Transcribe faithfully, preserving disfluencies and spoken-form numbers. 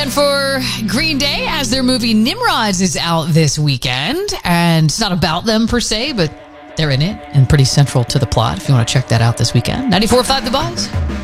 excited for Green Day as their movie Nimrods is out this weekend. And it's not about them per se, but they're in it and pretty central to the plot if you want to check that out this weekend. ninety-four point five The Buzz.